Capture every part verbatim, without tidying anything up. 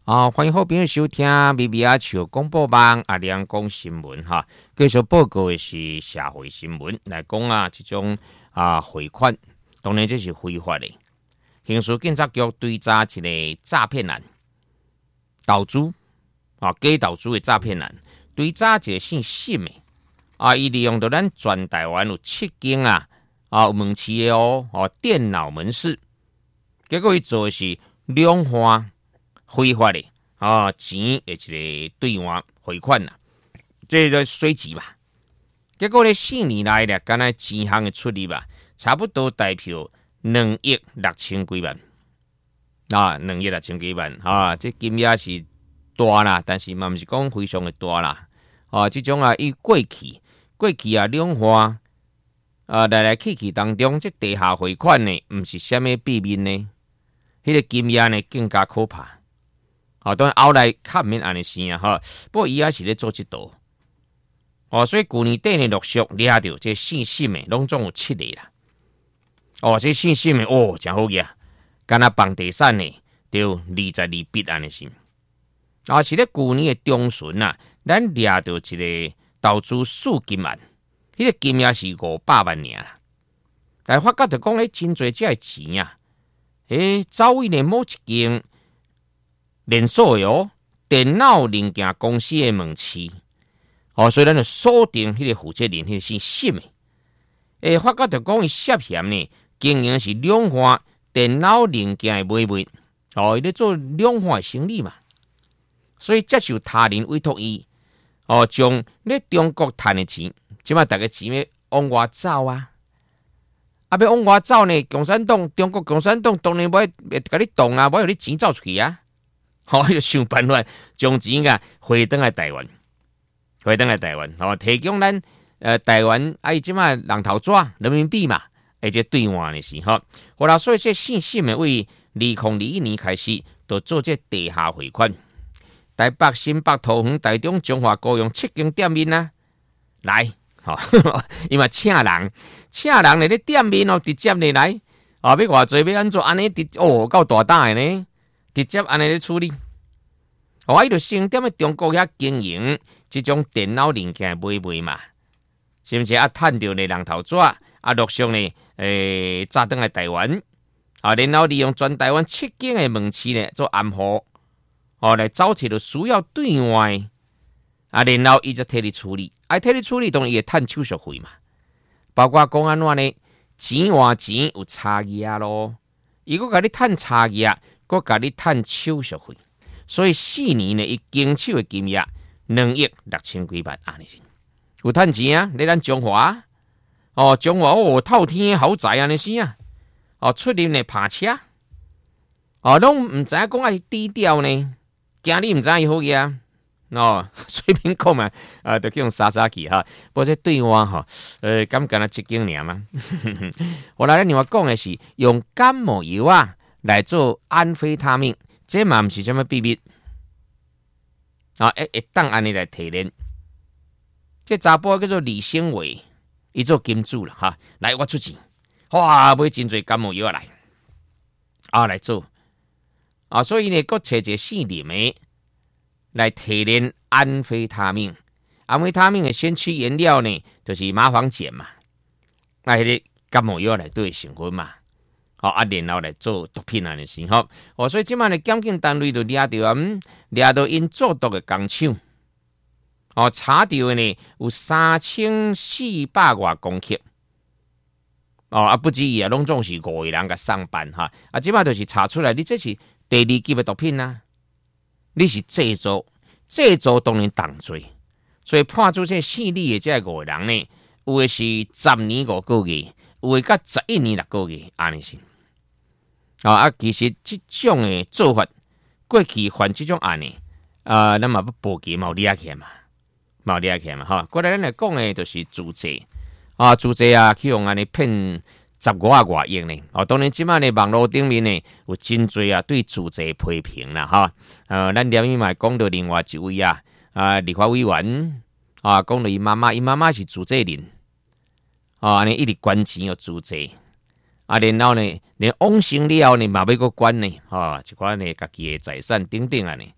啊，欢迎好朋友收听咪咪啊笑广播网阿亮讲新闻哈。继续报告的是社会新闻来讲啊，这种啊汇款，当然这是非法的。刑事警察局追查一个诈骗案，投资啊假投资的诈骗案，追查一个姓沈的啊，伊利用到咱全台湾有七间啊啊门市的哦哦电脑门市，结果伊做的是两换。非法的啊，钱的一个兑换汇款啦，这个随机吧。结果咧四年来咧，敢若钱项的出入吧，差不多代表两亿六千几万啊，两亿六千几万啊，这金额是大啦，但是嘛毋是讲非常的大啦。啊，这种啊，伊过去过去啊，两换啊来来去去当中，这地下汇款呢，毋是虾米秘密呢？迄、那个金额呢，更加可怕。哦，当然后来较毋免安尼生啊，哈。不过伊也是咧做即道，哦，所以旧年底呢陆续掠到这姓沈的，拢总有七个啦。哦，这姓沈的哦，真好呀，敢若房地产呢，就二十二笔安尼是。啊，是咧旧年的中旬啊，咱掠到一个投资数金案，迄、那个金额是五百万尔啦。但发觉就讲咧，真侪这钱啊，诶，走位呢某一间。连锁的哦，电脑零件公司的门市，哦，所以咱就锁定迄个负责人，迄个姓沈的。诶，发觉就讲伊涉嫌呢，经营是两换电脑零件的买卖，哦，伊咧做两换生意嘛，所以接受他人委托伊，哦，将咧中国赚的钱，即马大家钱要往外走啊，啊，要往外走呢，共产党，中国共产党当然要要甲你动啊，要有你钱走出去啊。好、哦，就想办法将钱啊回登来台湾，回登来台湾，哦，提供咱呃台湾啊，伊即马人头纸人民币嘛，而且兑换的是吼。好啦，所以这姓沈的为二零二一年开始，就做这地下汇款。台北、新北、桃园、台中、中华、高雄七间店面啊，来，吼、哦，因为请人，请人来咧店面哦，直接嚟来，啊，要偌济要安怎安尼？哦，够大胆的呢。直接安尼咧处理，哦，伊就先踮咧中国遐经营即种电脑零件买卖嘛，是毋是啊？趁着咧人头纸，啊，陆续呢，诶，炸登来台湾，啊，然后利用全台湾七间的门市呢做暗号，哦，来找找着需要兑换，啊，然后伊就替你处理，啊，替你处理当然伊会趁手续费嘛，包括讲安怎呢？钱换钱有差异咯，伊个甲你趁差异。佮甲你趁手续费，所以四年呢，伊经手的金额两亿六千几万安尼是，有趁钱啊！你咱中华哦，中华哦，透天的豪宅安尼是啊，哦，出入呢爬车，哦，拢毋知影讲爱低调呢，惊你毋知伊好嘢哦，随便讲嘛，啊，就去用杀杀去哈。不过这对我哈，呃，敢干那一间尔嘛？我来另外讲的是用感冒药啊。来做安非他命，这嘛毋是什么秘密啊！会会当安尼来提炼。这查甫叫做李兴伟，伊做金主啦哈，来我出钱，哇，买真侪感冒药来，啊来做啊，所以呢，佮找一个姓林的来提炼安非他命。安非他命的先驱原料呢，就是麻黄碱嘛，那迄个感冒药来对成分嘛。好、哦、啊，然后来做毒品安尼是吼，哦，所以即摆咧检警单位就掠到啊，嗯，掠到因做毒的工厂，哦，查到的呢有三千四百外公克，哦啊，不止伊啊，拢总是五个人甲上班哈，啊，即摆就是查出来，你这是第二级的毒品啊，你是制作，制作当然重罪，所以判处这四例的这五个人呢，有的是十年五个月，有的甲十一年六个月，安尼是。啊啊！其实即种诶做法，过去犯即种案呢，啊，咱嘛要报警嘛，掠起嘛，嘛掠起嘛，哈。过来咱来讲诶，就是租债啊，租债啊，去用安尼骗十五啊外亿呢。哦，当然即摆呢，网络顶面呢有真侪啊对租债批评啦，哈。呃，咱连伊嘛讲到另外一位啊，啊，立法委员啊，讲到伊妈妈，伊妈妈是租债人，啊，安尼一直关钱要租债。啊，然后呢，连往生了呢，嘛要个管呢，哈、哦，一寡呢，家己的财产等等啊呢，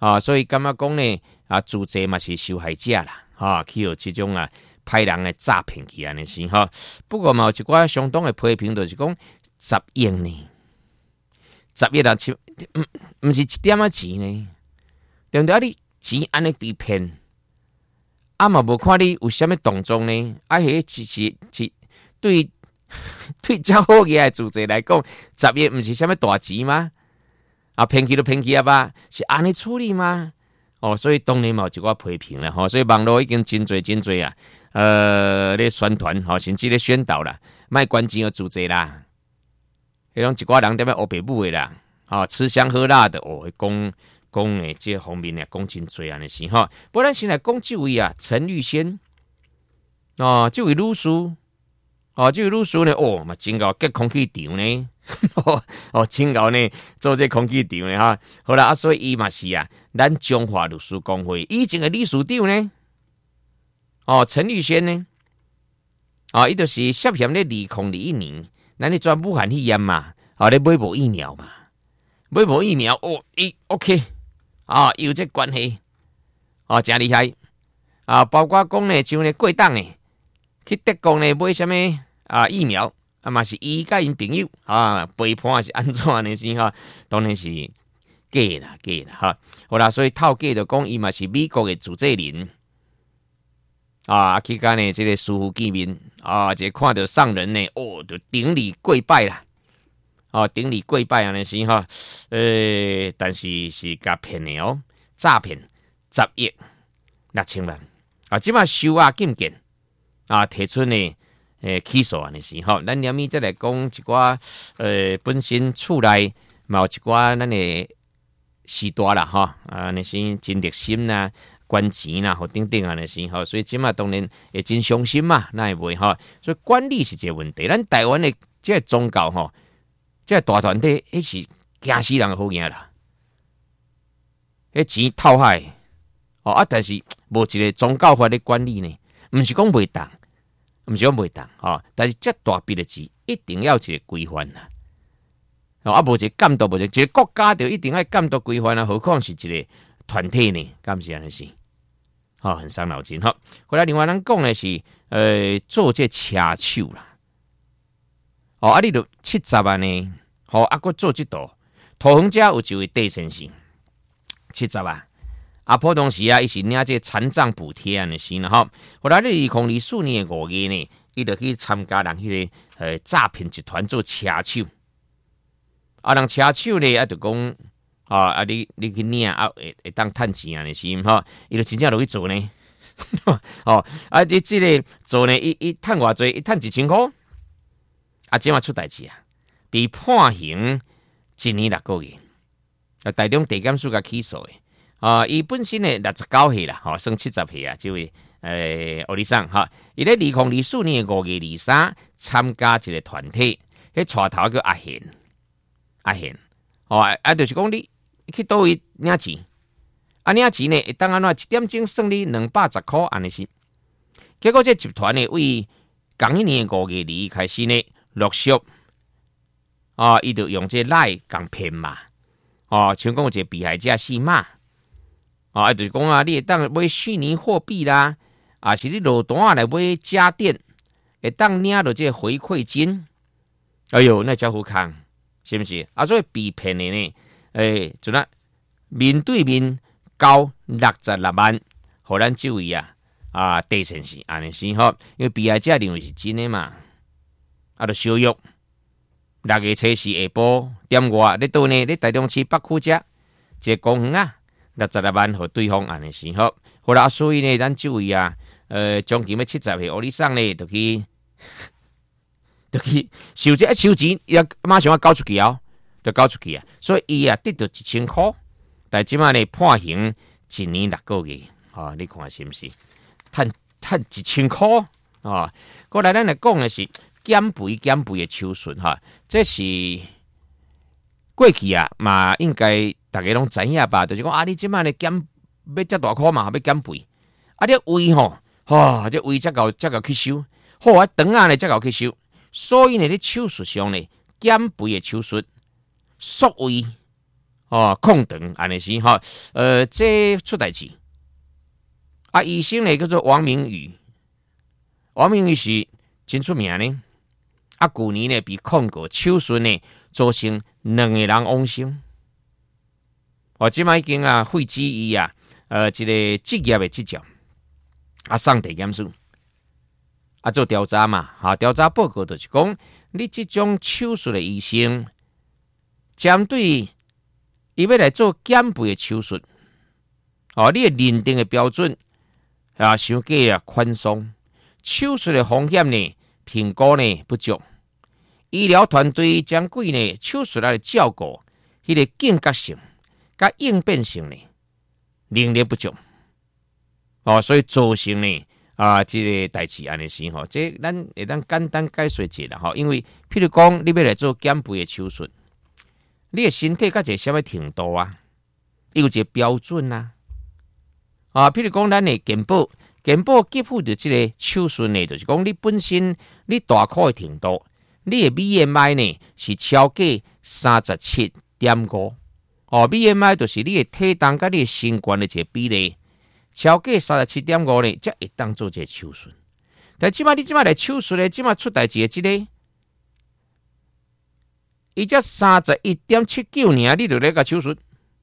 啊，所以感觉讲呢，啊，主罪嘛是受害者啦，啊，去有这种啊歹人的诈骗去安尼是哈。不过嘛有一寡相当的批评，就是讲十亿呢，十亿啊，唔唔是一点仔钱呢，对不对？啊，你钱安尼被骗，啊嘛无看你有啥物动作呢？啊，迄其实是对对较好嘅主罪来讲，十亿唔是啥物大钱吗？啊，骗去就骗去啊吧，是安尼处理吗？哦，所以当然嘛有一寡批评啦，吼、哦，所以网络已经真侪真侪啊，呃，咧宣传吼、哦，甚至咧宣导啦，卖关钱嘅主罪啦，迄种一寡人踮咧黑白母的啦，啊、哦，吃香喝辣的哦，讲讲诶，这方面咧讲真侪安尼是吼。不然先来讲这位啊，陈玉仙，哦，这位律师，哦，这位律师呢，哦，嘛真够结空气场呢。哦，真够呢，做这空气场呢哈。好啦，啊，所以伊嘛是啊，咱中华律师公会以前的理事长呢，哦，陈玉仙呢，哦，伊就是涉嫌咧利空二一年，咱咧专武汉肺炎嘛，哦，咧买无疫苗嘛，买无疫苗，哦，伊 OK， 啊，有这关系，哦，真厉害，啊，包括讲呢，像咧过档呢，去德国呢买什么啊疫苗。啊嘛是伊甲因朋友啊陪伴是安怎呢？是哈，当然是假啦假啦哈。好啦，所以透假就讲伊嘛是美国的主责人啊，去甲呢这个师傅见面啊，这看到上人呢，哦，就顶礼跪拜啦，哦，顶礼跪拜安尼是哈，呃，但是是甲骗的哦，诈骗十亿六千万啊，即马收押禁见啊，提出呢。诶，起诉安尼是吼，咱连咪再来讲一寡，呃，本身厝内嘛有一寡咱的时代啦，吼，啊，那是真热心呐，管钱啦，吼，等等啊，那是吼，所以即马当然会真伤心嘛，那会袂吼，所以管理是一个问题。咱台湾的这个宗教吼，这个大团体，迄是惊死人的好惊啦，迄钱透海，哦啊，但是无一个宗教法的管理呢，毋是讲袂当。唔是讲袂当吼，但是这大笔的钱一定要有一个规范啦。哦，啊，无一个监督，无一个国家就一定要监督规范啦。何况是一个团体呢？敢是安尼是？哦，很伤脑筋哈。后来另外咱讲的是，呃，做这车手啦。哦，啊，你著七十万呢？吼、哦，啊，佫做这道，土行者有一位戴先生，七十万。啊，普通时啊，伊是领这残障补贴安尼先啦吼。后来咧，二零二四年的五月呢，伊就去参加人迄、那个呃诈骗集团做车手。啊，人车手咧啊，就讲啊啊，你你去领啊，会会当趁钱安尼先吼。伊就真正落去做呢。哦，啊，你即个做呢，伊伊趁偌济，伊趁一千箍。啊，即马出代志啊，被判刑一年六个月。啊，台中地检署甲起诉的。啊，伊本身呢六十九岁啦，吼，算七十岁啊，这位诶，奥利桑哈，伊咧二零二四年五月二三参加一个团体，迄带头叫阿贤，阿贤，哦，啊，就是讲你去倒位领钱，啊，领钱呢，会当安怎一点钟算你两百十箍安尼是，结果这集团呢，为共一年五月二开始呢，陆续啊，伊就用这赖共骗嘛，哦，像讲有一个被害者姓马。啊，就是讲啊，你会当买虚拟货币啦，啊，是你落单啊来买家电，会当领到这个回馈金。哎呦，那叫好康，是不是？啊，所以被骗的呢，诶、欸，就那面对面交六十六万，互咱这位啊啊戴先生安尼先吼，因为被害者认为是真的嘛，啊，就小约六月初四下晡点外，你倒呢？你台中市北区遮一个公园啊。六十六万，互对方安尼是好，好啦，所以呢，咱这位啊，呃，将近要七十岁，奥利桑呢，就去，就去收这一收钱，要马上要交出去哦，就交出去啊。所以伊啊得到一千块，但即马呢判刑一年六个月，啊，你看是毋是？趁趁一千块啊！过来咱来讲的是减肥减肥的手术哈，这是过去啊嘛应该。大家拢知影吧？就是讲啊，你即摆咧减要遮大箍嘛，要减肥。啊，你胃吼，吼，这胃则够则够去收，好啊，肠啊咧则够去收。所以呢，咧手术上呢，减肥的手术缩胃， 哦，空档安尼是哈，呃，这出代志啊，医生呢叫做王明宇，王明宇是真出名呢。啊，去年呢被控过手术呢，造成两个人往生。哦，即摆已经啊废止伊啊，呃，一个职业的执照，啊，送地检署，啊做调查嘛，哈，调查报告就是讲，你即种手术的医生，针对伊要来做减肥的手术，哦，你的认定的标准啊，伤过啊宽松，手术的风险呢，评估呢不足。医疗团队将贵呢手术来照顾，迄个警觉性、甲应变性呢能力不足，哦，所以造成呢啊，这个代志安尼是吼，这咱会当简单解说一下吼，因为譬如讲你要来做减肥的手术，你的身体甲一个什么程度啊？有一个标准啊，啊，譬如讲咱的健保，健保给付的这个手术呢，就是讲你本身你大块的程度。你的 B M I 呢是超过三十七点五，哦 ，B M I 就是你的体重甲你的身高的一个比例，超过三十七点五呢，才会当做一个手术。但即马你即马来手术呢，即马出代志的即个，伊才三十一点七九年，你就来个手术，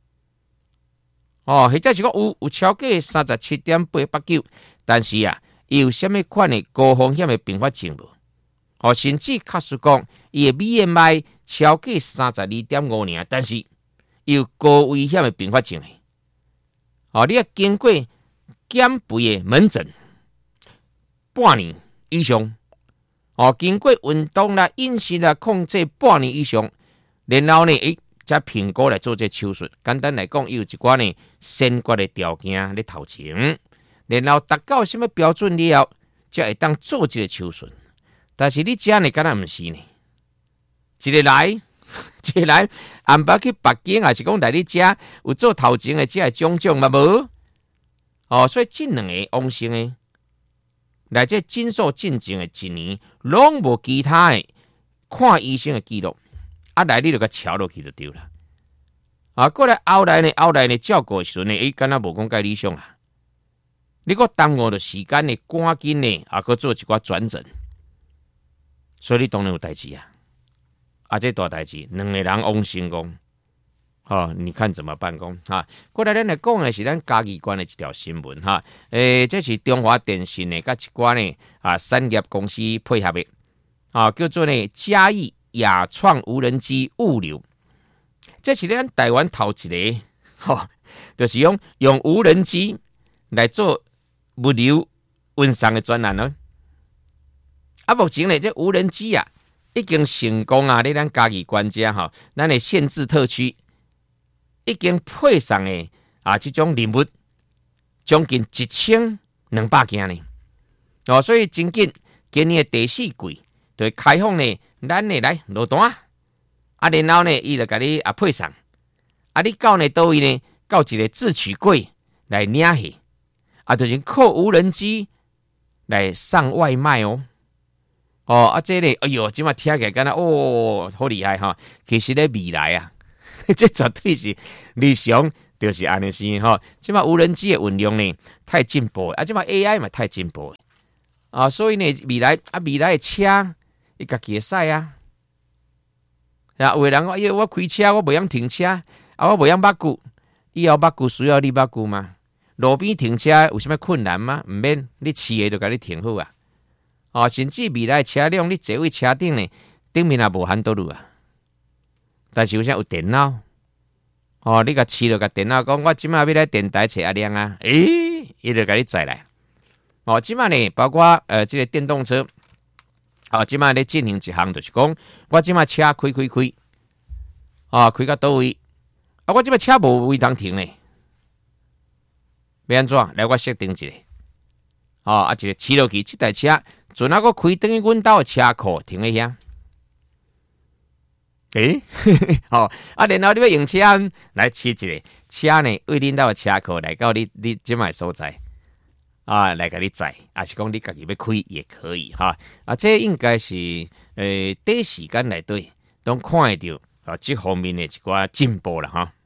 哦，或者是讲有有超过三十七点八八九，但是啊，有啥物款的高风险的并发症无？哦，甚至确实讲，伊的 B M I 超过三十二点五年，但是有高危险的并发症。哦，你要经过减肥的门诊半年以上，哦，经过运动啦、饮食啦控制半年以上，然后呢，诶，才评估来做这手术。简单来讲，有一寡呢先决的条件咧头前，然后达到什么标准了后，才会当做这个手术。但是你这呢，敢若唔是呢？一个来，一个来，安排去北京，还是讲来你家有做头前的这个种种嘛无？哦，所以这两个往生的，来这诊所进前的一年，拢无其他的看医生的记录，啊来你就甲抄落去就对了。啊，过来后来呢，后来呢照顾的时阵呢，伊敢若无讲介理想啊。你个耽误的时间呢，赶紧呢，啊，去做一寡转诊。所以你当然有代志啊，啊，这大代志，两个人往生讲，哦，你看怎么办讲哈？过来咱来讲的是咱嘉义县的一条新闻哈，诶，这是中华电信的甲一寡呢啊产业公司配合的，啊，叫做呢嘉义亚创无人机物流，这是咱台湾头一个，吼，就是用用无人机来做物流运送的专栏咯。啊，目前呢，这无人机啊，已经成功啊！你咱嘉义县遮吼，咱的限制特区已经配上的啊，这种任务将近一千两百件呢。哦，所以真紧，今年的第四季就会开放呢，咱呢来落单啊，然后呢，伊就甲你啊配上啊，你到呢倒位呢，到一个自取柜来领去啊，就是靠无人机来上外卖哦。哦，啊，这里，哎呦，今嘛听起来敢若哦，好厉害哈！其实咧未来啊，这绝对是理想，就是安尼先哈。今嘛无人机的运用呢，太进步，啊，今嘛 A I 嘛太进步啊，所以呢，未来啊，未来的车，伊家己会使啊。啊，有的人讲，哎呦，我开车我袂晓停车，啊，我袂晓捌骨，以后捌骨需要你捌骨吗？路边停车有啥物困难吗？唔免，你市的就甲你停好啊。哦，甚至未来车辆，你坐位车顶呢，顶面也无限倒路啊。但是有啥有电脑？哦，你甲饲落甲电脑讲，我即马要来电台找阿亮啊，诶，伊就甲你载来。哦，即马呢，包括呃，这个电动车，哦，即马咧进行一项，就是讲，我即马车开开开，啊、哦，开到倒位，啊，我即马车无位通停呢，要安怎？来，我设定一下，哦，啊，一个饲落去，这台车。阵啊，我开等于阮兜的车库停咧遐，诶、欸，好啊，然后你要用车来饲一个车呢，为恁兜的车库来到你你即卖所在啊，来甲你载，啊是讲你家己要开也可以哈，啊，这应该是诶短时间内底，都看会到啊，这方面的一寡进步了哈。